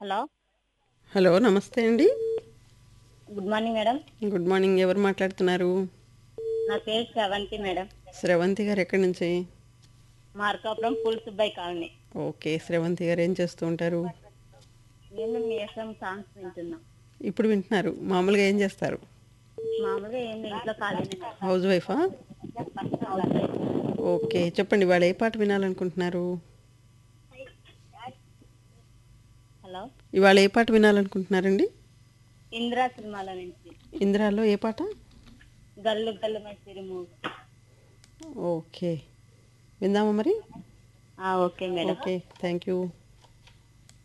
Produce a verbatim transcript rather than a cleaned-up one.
Hello hello నమస్తే అండి. Good morning madam. Good morning. ఎవరు మాట్లాడుతున్నారు? నా పేరు శ్రవంతి మేడం. స్రవంతి గారు ఎక్కడి నుంచి? మార్కాపురం పుల్సుబ్బాయి కాలనీ. ఓకే. స్రవంతి గారు ఏం చేస్తూ ఉంటారు? నేను మీ ఎఫ్ఎం సాంగ్స్ వింటున్నా. ఇప్పుడు వింటున్నారు. మామూలుగా ఏం చేస్తారు? మామూలుగా ఏం లేదు, ఇంట్లో ఖాళీనే. హౌస్ వైఫా? House wife. ఓకే. చెప్పండి, ఇవాళ ఏ పాట వినాలనుకుంటున్నారు? హలో ఇవాళ ఏ పాట వినాలనుకుంటున్నారండి? ఇందిరా సినిమాల నుంచి ఇందిరాలో ఏ పాట? గల్లు గల్లు మై సిరిమూగు. ఓకే. విందామా మరి? Okay madam. Okay. Thank you.